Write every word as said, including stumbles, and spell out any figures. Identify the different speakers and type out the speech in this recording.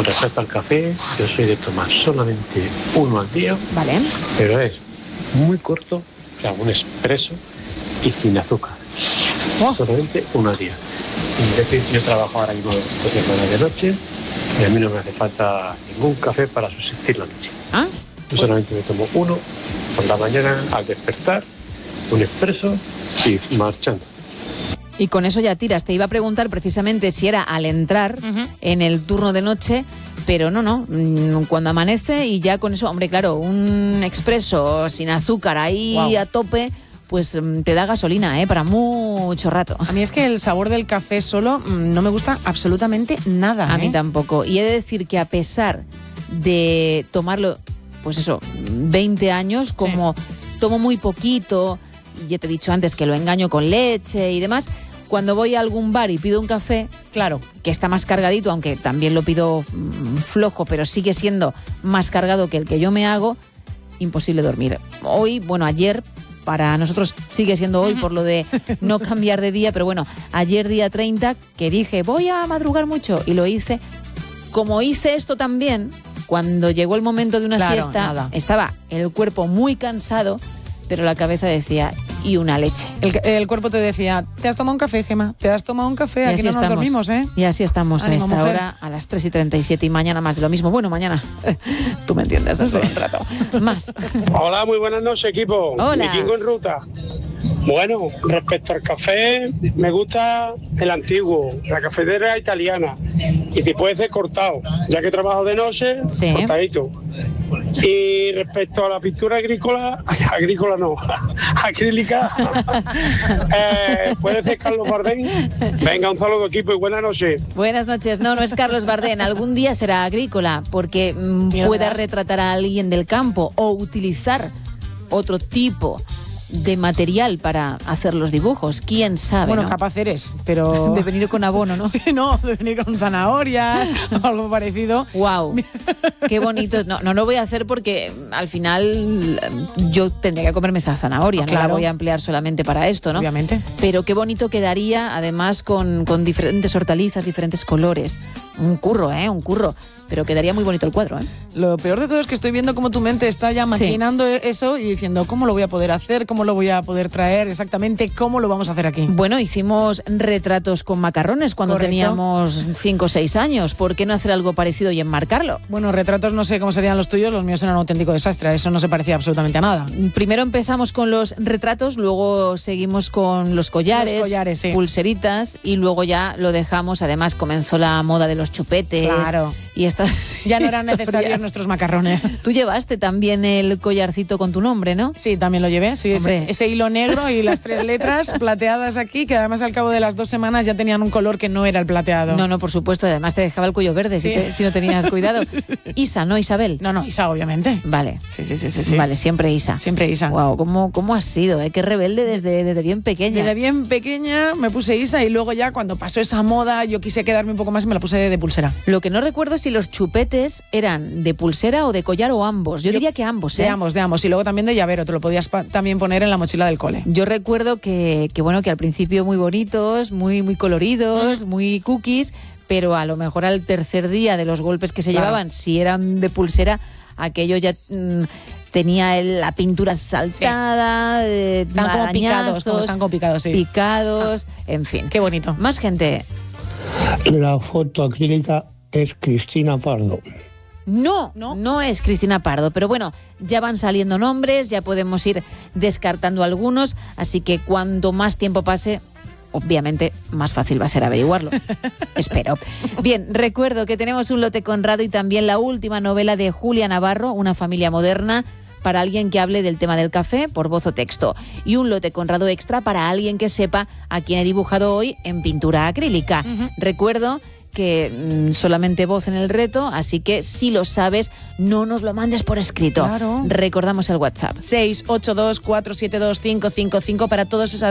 Speaker 1: respecto al café, yo soy de tomar solamente uno al día,
Speaker 2: Vale.
Speaker 1: pero es muy corto, o sea, un expreso y sin azúcar. Oh. Solamente uno al día. Es decir, yo trabajo ahora mismo dos semanas de noche y a mí no me hace falta ningún café para subsistir la noche.
Speaker 2: ¿Ah?
Speaker 1: Yo
Speaker 2: pues...
Speaker 1: solamente me tomo uno por la mañana al despertar, un expreso y marchando.
Speaker 2: Y con eso ya tiras. Te iba a preguntar precisamente si era al entrar uh-huh. en el turno de noche, pero no, no. Cuando amanece y ya con eso, hombre, claro, un expreso sin azúcar ahí wow. a tope, pues te da gasolina, ¿eh? Para mucho rato.
Speaker 3: A mí es que el sabor del café solo no me gusta absolutamente nada.
Speaker 2: A
Speaker 3: ¿eh?
Speaker 2: mí tampoco. Y he de decir que a pesar de tomarlo, pues eso, veinte años, como sí. tomo muy poquito, ya te he dicho antes que lo engaño con leche y demás, cuando voy a algún bar y pido un café, claro, que está más cargadito, aunque también lo pido flojo, pero sigue siendo más cargado que el que yo me hago, imposible dormir. Hoy, bueno, ayer, para nosotros sigue siendo hoy por lo de no cambiar de día, pero bueno, ayer día treinta, que dije, voy a madrugar mucho, y lo hice. Como hice esto también, cuando llegó el momento de una
Speaker 3: claro,
Speaker 2: siesta,
Speaker 3: nada.
Speaker 2: estaba el cuerpo muy cansado, pero la cabeza decía, y una leche.
Speaker 3: El, el cuerpo te decía, ¿te has tomado un café, Gemma? ¿Te has tomado un café? Aquí no nos dormimos, ¿eh?
Speaker 2: Y así estamos
Speaker 3: Ánimo,
Speaker 2: a esta
Speaker 3: mujer.
Speaker 2: hora, a las tres y treinta y siete, y mañana más de lo mismo. Bueno, mañana, tú me entiendes, dentro de un rato. Más.
Speaker 4: Hola, muy buenas noches, equipo.
Speaker 2: Hola.
Speaker 4: Vikingo en ruta. Bueno, respecto al café, me gusta el antiguo, la cafetera italiana. Y si puede ser cortado, ya que trabajo de noche, sí. cortadito. Y respecto a la pintura agrícola, agrícola no, acrílica, eh, ¿puede ser Carlos Bardén? Venga, un saludo, equipo, y buenas noches.
Speaker 2: Buenas noches. No, no es Carlos Bardén. Algún día será agrícola, porque mmm, pueda retratar a alguien del campo o utilizar otro tipo de material para hacer los dibujos, quién sabe.
Speaker 3: Bueno,
Speaker 2: ¿no?
Speaker 3: capaz eres, pero...
Speaker 2: de venir con abono, ¿no?
Speaker 3: Sí, no, de venir con zanahoria o algo parecido.
Speaker 2: Wow, qué bonito. No, no lo voy a hacer porque al final yo tendría que comerme esa zanahoria, ah, claro. No la voy a emplear solamente para esto, ¿no?
Speaker 3: Obviamente.
Speaker 2: Pero qué bonito quedaría, además, con, con diferentes hortalizas, diferentes colores. Un curro, ¿eh? Un curro. Pero quedaría muy bonito el cuadro, ¿eh?
Speaker 3: Lo peor de todo es que estoy viendo cómo tu mente está ya maquinando sí. eso y diciendo, ¿cómo lo voy a poder hacer? ¿Cómo lo voy a poder traer? Exactamente, ¿cómo lo vamos a hacer aquí?
Speaker 2: Bueno, hicimos retratos con macarrones cuando Correcto. teníamos cinco o seis años. ¿Por qué no hacer algo parecido y enmarcarlo?
Speaker 3: Bueno, retratos no sé cómo serían los tuyos, los míos eran un auténtico desastre. Eso no se parecía absolutamente a nada.
Speaker 2: Primero empezamos con los retratos, luego seguimos con los collares,
Speaker 3: los collares sí.
Speaker 2: pulseritas, y luego ya lo dejamos. Además comenzó la moda de los chupetes.
Speaker 3: Claro.
Speaker 2: Y estas
Speaker 3: ya no eran necesarios nuestros macarrones.
Speaker 2: Tú llevaste también el collarcito con tu nombre, ¿no?
Speaker 3: Sí, también lo llevé. Sí, ese, ese hilo negro y las tres letras plateadas aquí, que además al cabo de las dos semanas ya tenían un color que no era el plateado.
Speaker 2: No, no, por supuesto. Además te dejaba el cuello verde sí. si, te, si no tenías cuidado. Isa, ¿no, Isabel?
Speaker 3: No, no, Isa, obviamente.
Speaker 2: Vale.
Speaker 3: Sí, sí, sí, sí, sí.
Speaker 2: Vale, siempre Isa.
Speaker 3: Siempre Isa.
Speaker 2: Wow, ¿cómo, cómo has sido? ¿eh? Qué rebelde desde, desde bien pequeña.
Speaker 3: Desde bien pequeña me puse Isa y luego ya cuando pasó esa moda yo quise quedarme un poco más y me la puse de pulsera.
Speaker 2: Lo que no recuerdo es si los chupetes eran de pulsera o de collar o ambos. Yo, Yo diría que ambos, ¿eh?
Speaker 3: De ambos, de ambos. Y luego también de llavero. Te lo podías pa- también poner en la mochila del cole.
Speaker 2: Yo recuerdo que, que, bueno, que al principio muy bonitos, muy, muy coloridos, mm. muy cookies, pero a lo mejor al tercer día de los golpes que se claro. llevaban, si eran de pulsera, aquello ya... Mmm, tenía el, la pintura saltada, sí. eh,
Speaker 3: están como picados, como están como picados, sí.
Speaker 2: Picados, ah. en fin.
Speaker 3: Qué bonito.
Speaker 2: Más gente.
Speaker 5: La foto acrílica es Cristina Pardo.
Speaker 2: No, no, no es Cristina Pardo, pero bueno, ya van saliendo nombres, ya podemos ir descartando algunos, así que cuanto más tiempo pase, obviamente más fácil va a ser averiguarlo. Espero. Bien, recuerdo que tenemos un lote Conrado y también la última novela de Julia Navarro, Una familia moderna, para alguien que hable del tema del café por voz o texto. Y un lote Conrado extra para alguien que sepa a quién he dibujado hoy en pintura acrílica. Uh-huh. Recuerdo que mmm, solamente voz en el reto, así que si lo sabes, no nos lo mandes por escrito.
Speaker 3: Claro.
Speaker 2: Recordamos el WhatsApp.
Speaker 3: seis ocho dos, cuatro siete dos, cinco cinco cinco para todos esas